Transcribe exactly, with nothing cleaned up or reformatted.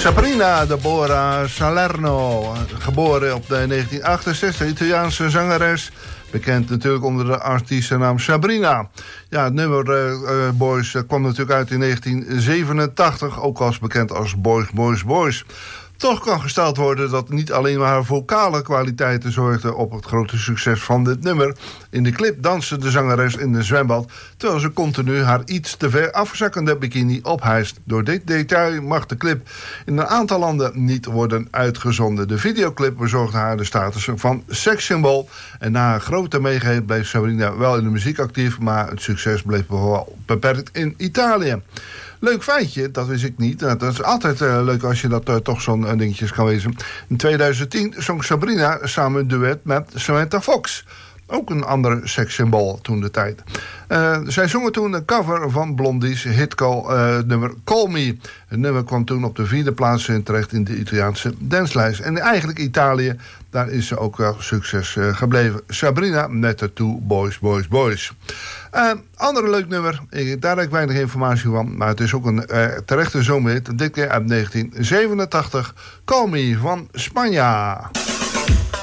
Sabrina Deborah Salerno, geboren op de negentien achtenzestig, Italiaanse zangeres. Bekend natuurlijk onder de artiestennaam Sabrina. Ja, het nummer uh, uh, Boys uh, kwam natuurlijk uit in negentien zevenentachtig, ook als bekend als Boys, Boys, Boys. Toch kan gesteld worden dat niet alleen maar haar vocale kwaliteiten zorgden op het grote succes van dit nummer. In de clip danste de zangeres in de zwembad, terwijl ze continu haar iets te ver afzakkende bikini ophijst. Door dit detail mag de clip in een aantal landen niet worden uitgezonden. De videoclip bezorgde haar de status van sekssymbool. En na een grote meegeheid bleef Sabrina wel in de muziek actief, maar het succes bleef wel beperkt in Italië. Leuk feitje, dat wist ik niet. Dat is altijd uh, leuk als je dat uh, toch zo'n uh, dingetjes kan wezen. In tweeduizend tien zong Sabrina samen een duet met Samantha Fox. Ook een ander sekssymbool toen de tijd. Uh, zij zongen toen een cover van Blondie's hitcall uh, nummer Call Me. Het nummer kwam toen op de vierde plaats terecht in de Italiaanse danslijst. En eigenlijk Italië, daar is ze ook wel succes uh, gebleven. Sabrina met de Two Boys, Boys, Boys. Uh, andere leuk nummer, ik, daar heb ik weinig informatie van, maar het is ook een uh, terechte zomerhit. Dit keer uit negentien zevenentachtig, Call Me van Spanje.